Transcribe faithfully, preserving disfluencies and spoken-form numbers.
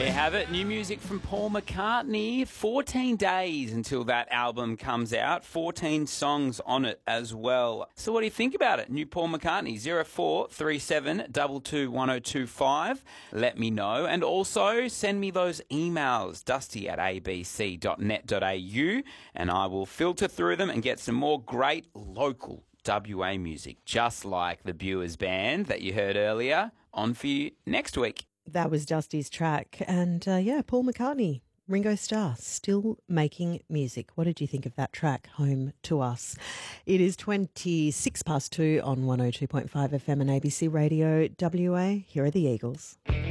you have it. New music from Paul McCartney. fourteen days until that album comes out. fourteen songs on it as well. So what do you think about it? New Paul McCartney, zero four three seven two two one zero two five. Let me know. And also send me those emails, dusty at a b c dot net dot a u, and I will filter through them and get some more great local W A music, just like the Buers Band that you heard earlier, on for you next week. That was Dusty's track. And uh, yeah, Paul McCartney, Ringo Starr, still making music. What did you think of that track, Home to Us? It is twenty-six past two on one oh two point five F M and A B C Radio W A. Here are the Eagles.